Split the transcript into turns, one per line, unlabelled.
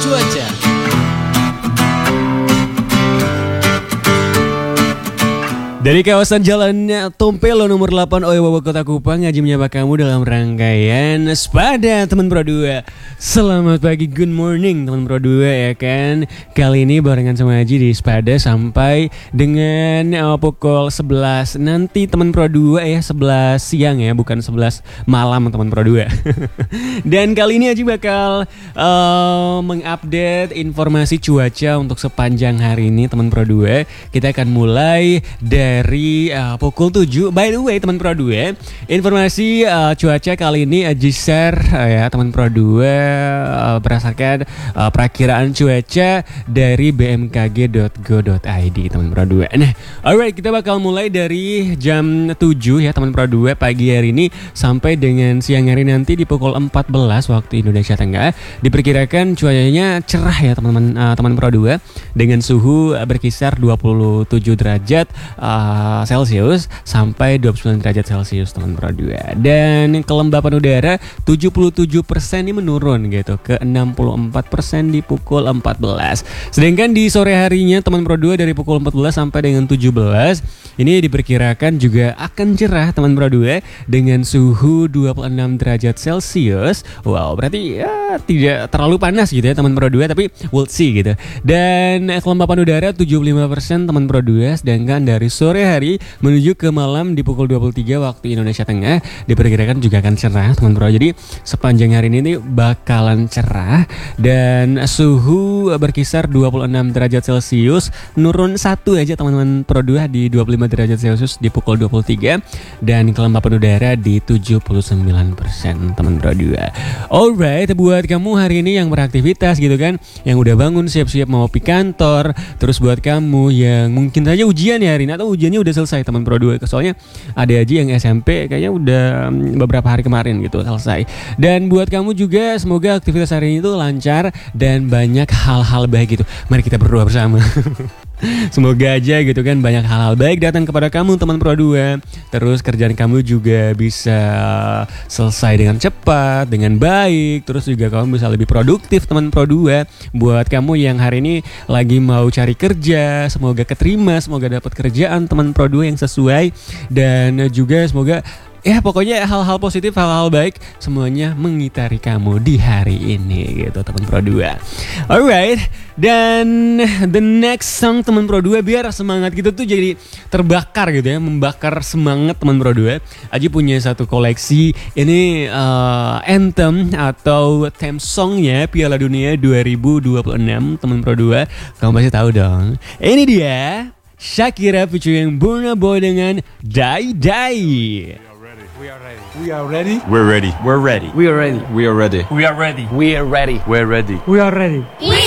cuaca. Dari kawasan Jalan Tompelo nomor 8 Oewawa Kota Kupang, Haji menyapa kamu dalam rangkaian Sepada teman Pro 2. Selamat pagi, good morning teman Pro 2 ya kan. Kali ini barengan sama Haji di Sepada sampai dengan pukul 11 nanti teman Pro 2 ya, 11 siang ya, bukan 11 malam teman Pro 2. Dan kali ini Haji bakal mengupdate informasi cuaca untuk sepanjang hari ini teman Pro 2. Kita akan mulai dari pukul 7. By the way teman Pro 2, informasi cuaca kali ini Haji share ya teman Pro 2 berdasarkan perakiraan cuaca dari bmkg.go.id teman Pro 2. Nah, alright, kita bakal mulai dari jam 7 ya teman Pro 2 pagi hari ini sampai dengan siang hari nanti di pukul 14 waktu Indonesia Tengah. Diperkirakan cuacanya cerah ya teman Pro 2 dengan suhu berkisar 27 derajat Celcius sampai 29 derajat Celcius teman Pro 2. Dan kelembapan udara 77% ini menurun gitu ke 64% di pukul 14. Sedangkan di sore harinya teman Pro 2 dari pukul 14 sampai dengan 17 ini diperkirakan juga akan cerah teman Pro 2 dengan suhu 26 derajat Celcius. Wow, berarti ya tidak terlalu panas gitu ya teman Pro 2, tapi we'll see gitu. Dan kelembapan udara 75% teman Pro 2, sedangkan dari sore hari menuju ke malam di pukul 23 waktu Indonesia Tengah diperkirakan juga akan cerah teman Pro. Jadi sepanjang hari ini bakalan cerah dan suhu berkisar 26 derajat Celcius, nurun 1 aja teman-teman Pro 2 di 25 derajat Celcius di pukul 23, dan kelembapan udara di 79% teman Pro 2. Alright, buat kamu hari ini yang beraktivitas gitu kan, yang udah bangun siap-siap mau pergi kantor, terus buat kamu yang mungkin saja ujian ya hari ini atau ujiannya udah selesai teman Pro 2, soalnya ada aja yang SMP kayaknya udah beberapa hari kemarin gitu selesai. Dan buat kamu juga semoga aktivitas hari ini tuh lancar dan banyak hal-hal baik gitu. Mari kita berdoa bersama. Semoga aja gitu kan banyak hal-hal baik datang kepada kamu teman Pro 2. Terus kerjaan kamu juga bisa selesai dengan cepat, dengan baik. Terus juga kamu bisa lebih produktif teman Pro 2. Buat kamu yang hari ini lagi mau cari kerja, semoga keterima, semoga dapat kerjaan teman Pro 2 yang sesuai. Dan juga semoga ya pokoknya hal-hal positif, hal-hal baik semuanya mengitari kamu di hari ini gitu teman Pro 2. Alright, dan the next song teman Pro 2 biar semangat gitu tuh jadi terbakar gitu ya, membakar semangat teman Pro 2. Aji punya satu koleksi ini anthem atau theme songnya Piala Dunia 2026 teman Pro 2. Kamu pasti tahu dong. Ini dia Shakira featuring Burna Boy dengan Die Die.
We are ready. We are ready.
We're ready.
We're ready.
We are ready.
We are ready.
We are ready.
We are ready.
We're ready.
We are ready.
We